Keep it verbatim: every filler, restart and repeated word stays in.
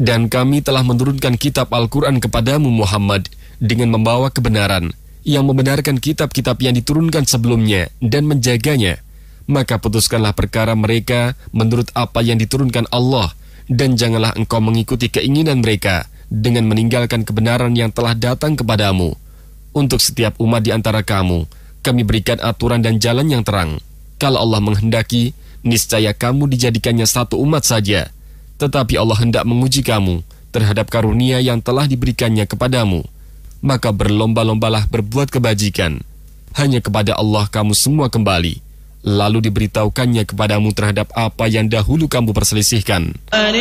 Dan kami telah menurunkan kitab Al-Quran kepadamu Muhammad dengan membawa kebenaran, yang membenarkan kitab-kitab yang diturunkan sebelumnya dan menjaganya. Maka putuskanlah perkara mereka menurut apa yang diturunkan Allah, dan janganlah engkau mengikuti keinginan mereka dengan meninggalkan kebenaran yang telah datang kepadamu. Untuk setiap umat di antara kamu, kami berikan aturan dan jalan yang terang. Kalau Allah menghendaki, niscaya kamu dijadikannya satu umat saja. Tetapi Allah hendak menguji kamu terhadap karunia yang telah diberikannya kepadamu. Maka berlomba-lombalah berbuat kebajikan. Hanya kepada Allah kamu semua kembali. Lalu diberitahukannya kepadamu terhadap apa yang dahulu kamu perselisihkan.